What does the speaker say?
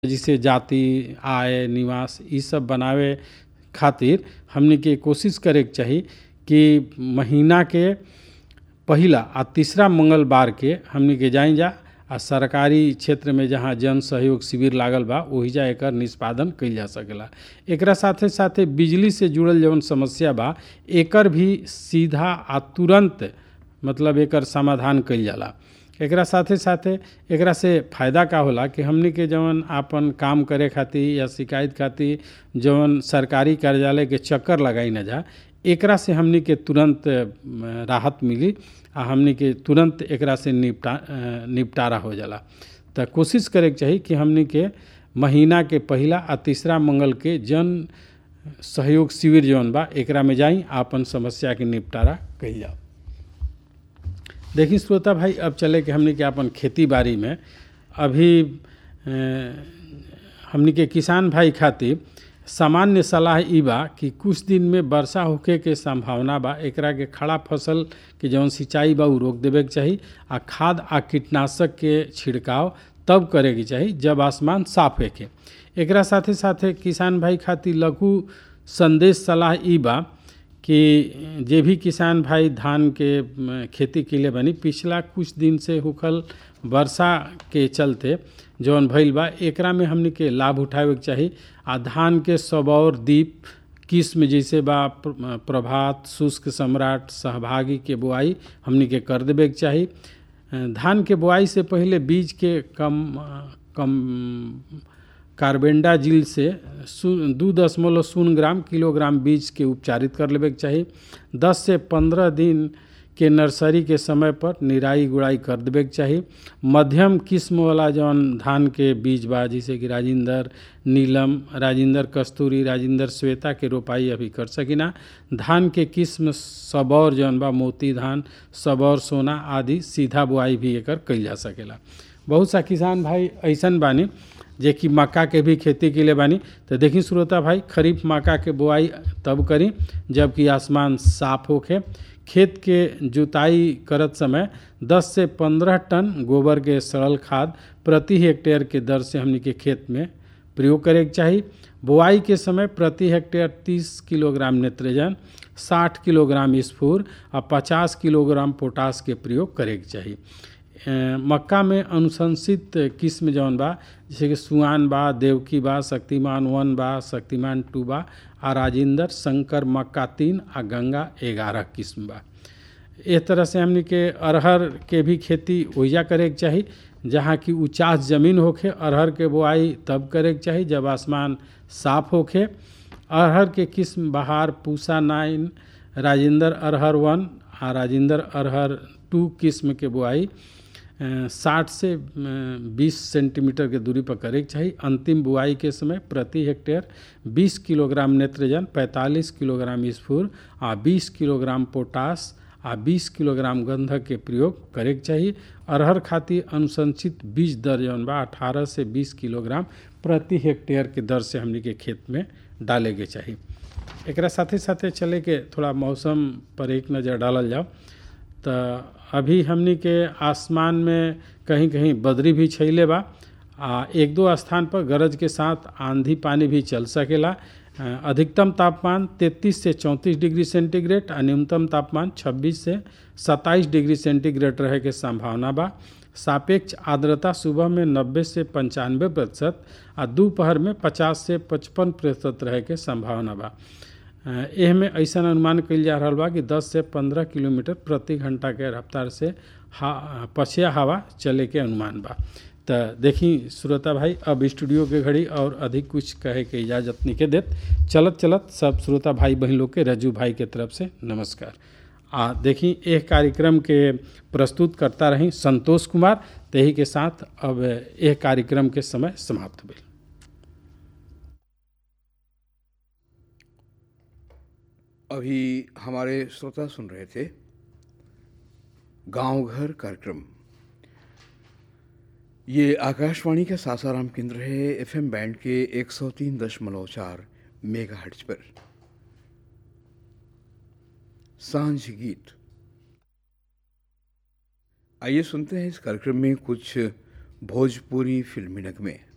जिसे जाति, आय, निवास ई सब बनावे खातिर हमनी के कोशिश करे के चाही कि महीना के पहिला आ तीसरा मंगलवार के हमनी के जाई जा आ सरकारी क्षेत्र में जहाँ जन सहयोग शिविर लागल बा ओहिजा एकर निष्पादन कइल जा सकेला। एकरा साथे साथे बिजली से जुड़ल जौन समस्या बा एकर भी सीधा आ तुरंत मतलब एकर समाधान कइल जाला। एकरा साथे साथे एकरा से फायदा का होला कि हमनी के जवन आपन काम करे खातिर या शिकायत खातिर जवन सरकारी कार्यालय के चक्कर लगाई न जा, एकरा से हमनी के तुरंत राहत मिली आ हमनी के तुरंत एकरा से निपटारा हो जाला। त कोशिश करे के चाही कि हमनी के महीना के पहिला आ तीसरा मंगल के जन सहयोग शिविर जवन बा एकरा में जाई आपन समस्या के निपटारा कइल जाओ। देखिए श्रोता भाई, अब चले कि हमनी के अपन खेती बाड़ी में अभी हमनी के किसान भाई खातिर सामान्य सलाह ई बा कि कुछ दिन में वर्षा होखे के संभावना बा। एकरा के खड़ा फसल के जौन सिंचाई बा उ रोक देवे के चाही आ खाद आ कीटनाशक के छिड़काव तब करे के चाही जब आसमान साफ होखे। एकरा साथे साथे किसान भाई खातिर लघु संदेश सलाह ई बा कि जे भी किसान भाई धान के खेती के लिए बनी पिछला कुछ दिन से होखल वर्षा के चलते जौन भइल बा एकरा में हमनी के लाभ उठावे के चाही आ धान के सबौर दीप किस्म जैसे बा प्रभात, शुष्क सम्राट, सहभागी के बुआई हमनी के कर देवे के चाही। धान के बुआई से पहले बीज के कम कार्बेंडाजिल से 2.0 ग्राम किलोग्राम बीज के उपचारित कर लेवे के चाही। 10 से 15 दिन के नर्सरी के समय पर निराई गुड़ाई कर देवे के चाही। मध्यम किस्म वाला जौन धान के बीज बा जैसे कि राजिंदर नीलम, राजिंदर कस्तूरी, राजिंदर श्वेता के रोपाई अभी कर सकिना। धान के किस्म सबौर जौन बा मोती धान, सबौर सोना आदि सीधा बुआई भी एकर कइल जा सकेला। बहुत सा किसान भाई ऐसन बानी जे कि मक्का के भी खेती के लिए बानी। तो देखी श्रोता भाई, खरीफ मक्का के बुआई तब करी जबकि आसमान साफ होखे। खेत के जुताई करत समय 10 से 15 टन गोबर के सड़ल खाद प्रति हेक्टेयर के दर से हमनी के खेत में प्रयोग करे के चाही। बुआई के समय प्रति हेक्टेयर 30 किलोग्राम नेत्रजन, 60 किलोग्राम स्फूर और 50 किलोग्राम पोटास के प्रयोग करे के चाही। मक्का में अनुशंसित किस्म जौन बा जैसे कि सुआन बा, देवकी बा, शक्तिमान 1 बा, शक्तिमान 2 बा आ राजिंदर शंकर मक्का 3 आ गंगा 11 किस्म बा। इस तरह से हमनी के अरहर के भी खेती ओइजा करे के चाही जहाँ की उचास जमीन होखे। अरहर के बुआई तब करे के चाही जब आसमान साफ होखे। अरहर के किस्म बहार, पूसा 9, राजिंदर अरहर 1 आ राजिंदर अरहर 2 किस्म के बुआई 60 से 20 सेंटीमीटर के दूरी पर करे के चाही। अंतिम बुआई के समय प्रति हेक्टेयर 20 किलोग्राम नेत्रजन, 45 किलोग्राम स्फूर आ 20 किलोग्राम पोटास आ 20 किलोग्राम गंधक के प्रयोग करे के चाही। अरहर खातिर अनुशंसित बीज दर जौन बा 18 से 20 किलोग्राम प्रति हेक्टेयर के दर से हमनी के खेत में डाले के चाही। एकरा साथे साथे चले के थोड़ा मौसम पर एक नज़र डालल जाओ तो अभी हमनी के आसमान में कहीं कहीं बदरी भी छइले बा आ 1-2 स्थान पर गरज के साथ आंधी पानी भी चल सकेला। अधिकतम तापमान 33 से 34 डिग्री सेंटीग्रेड और न्यूनतम तापमान 26 से 27 डिग्री सेंटीग्रेड रहे के संभावना बा। सापेक्ष आर्द्रता सुबह में 90 से 95% और दोपहर में 50 से 55% रहे के संभावना बा। एह में ऐसा अनुमान कइल जा रहल बा कि 10 से 15 किलोमीटर प्रति घंटा के रफ्तार से पछिया हवा चले के अनुमान बा। तो देखी श्रोता भाई, अब स्टूडियो के घड़ी और अधिक कुछ कहे के इजाज़त नहीं के देत। चलत चलत सब श्रोता भाई बहन लोग के रज्जू भाई के तरफ से नमस्कार। देखी एक कार्यक्रम के प्रस्तुत करता रही संतोष कुमार। तही के साथ अब एक कार्यक्रम के समय समाप्त भेल। अभी हमारे श्रोता सुन रहे थे गांव घर कार्यक्रम। ये आकाशवाणी का सासाराम केंद्र है, एफएम बैंड के 103.4 मेगाहर्ट्ज पर। सांझ गीत। आइए सुनते हैं इस कार्यक्रम में कुछ भोजपुरी फिल्मी नगमे।